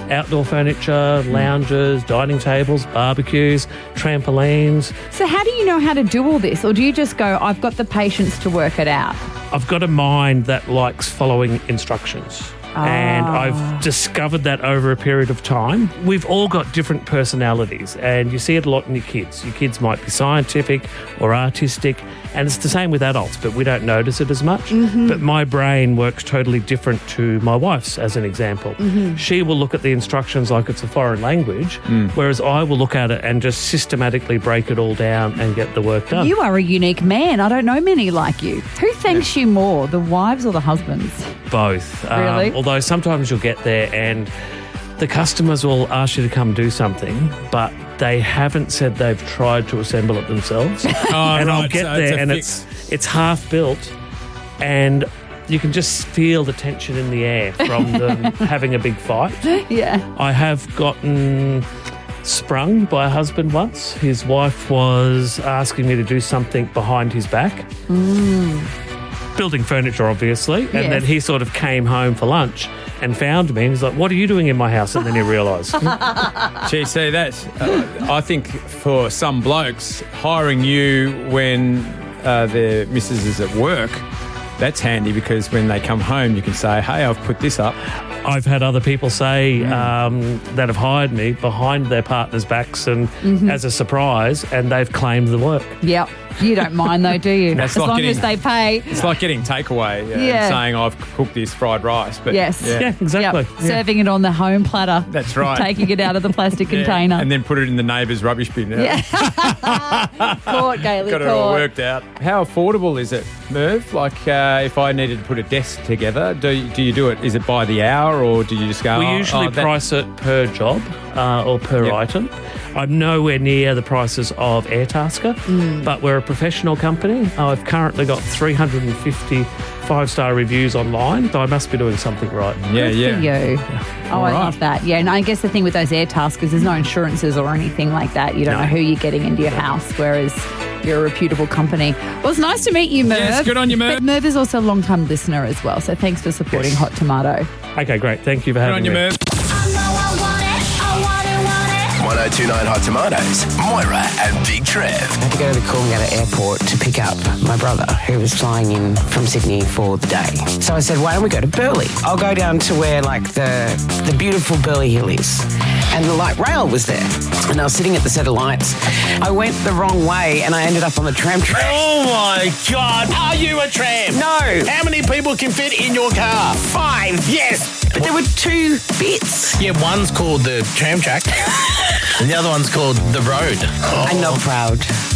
outdoor furniture, lounges, dining tables, barbecues, trampolines. So how do you know how to do all this? Or do you just go, I've got the patience to work it out? I've got a mind that likes following instructions. And I've discovered that over a period of time. We've all got different personalities, and you see it a lot in your kids. Your kids might be scientific or artistic, and it's the same with adults, but we don't notice it as much. But my brain works totally different to my wife's, as an example. She will look at the instructions like it's a foreign language, whereas I will look at it and just systematically break it all down and get the work done. You are a unique man. I don't know many like you. Who thanks you more, the wives or the husbands? Both. Really? Although sometimes you'll get there and the customers will ask you to come do something, but they haven't said they've tried to assemble it themselves. And I'll get there and it's half built, and you can just feel the tension in the air from them having a big fight. Yeah. I have gotten sprung by a husband once. His wife was asking me to do something behind his back. Building furniture, obviously. And then he sort of came home for lunch and found me. And he's like, what are you doing in my house? And then he realised. Gee, see, that's, I think for some blokes, hiring you when their missus is at work, that's handy because when they come home, you can say, hey, I've put this up. I've had other people say that have hired me behind their partners' backs and as a surprise, and they've claimed the work. Yep. You don't mind though, do you? That's as like long getting- as they pay. It's like getting takeaway and saying, I've cooked this fried rice. But Yes. Yeah, exactly. Yep. Serving it on the home platter. That's right. Taking it out of the plastic Yeah, container. and then put it in the neighbour's rubbish bin. Yeah. Caught, Gailey, Got it all worked out. How affordable is it, Merv? Like, if I needed to put a desk together, do you do it? Is it by the hour, or do you just go? We usually price it per job or per item. I'm nowhere near the prices of Airtasker, but we're a professional company. I've currently got 350 five-star reviews online, so I must be doing something right. Yeah, Good for you. Oh, I love that. Yeah, and I guess the thing with those Airtaskers, there's no insurances or anything like that. You don't know who you're getting into your house, whereas you're a reputable company. Well, it's nice to meet you, Merv. Yes, good on you, Merv. But Merv is also a long-time listener as well, so thanks for supporting Hot Tomato. Okay, great. Thank you for Good having on you, me. Merv. 1029 Hot Tomatoes, Moira and Big Trev. I had to go to the Coolangatta airport to pick up my brother, who was flying in from Sydney for the day. So I said, why don't we go to Burleigh? I'll go down to where, like, the beautiful Burleigh Hill is. And the light rail was there. And I was sitting at the set of lights. I went the wrong way, and I ended up on the tram track. Oh my God, are you a tram? No. How many people can fit in your car? 5. Yes. But there were 2 bits. Yeah, one's called the tram track and the other one's called the road. I'm not proud.